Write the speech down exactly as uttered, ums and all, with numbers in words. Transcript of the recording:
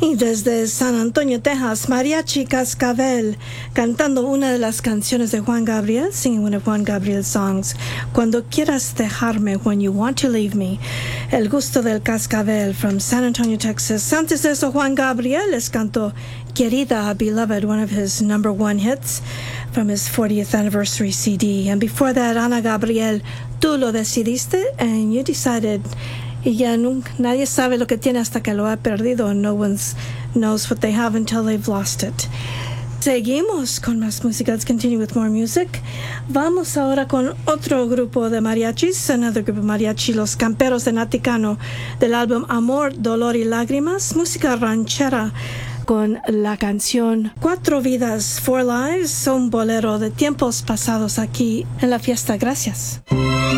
Y desde San Antonio, Texas, Mariachi Cascabel, cantando una de las canciones de Juan Gabriel, singing one of Juan Gabriel's songs, Cuando quieras dejarme, When you want to leave me. El gusto del Cascabel from San Antonio, Texas. Antes de eso, Juan Gabriel les cantó Querida, Beloved, one of his number one hits from his fortieth anniversary C D. And before that, Ana Gabriel, Tú lo decidiste, and you decided. Y ya nunca, nadie sabe lo que tiene hasta que lo ha perdido. No one knows what they have until they've lost it. Seguimos con más música. Let's continue with more music. Vamos ahora con otro grupo de mariachis, another group of mariachi, Los Camperos de Naticano, del álbum Amor, Dolor y Lágrimas, música ranchera, con la canción Cuatro Vidas, Four Lives, un bolero de tiempos pasados aquí en la fiesta. Gracias.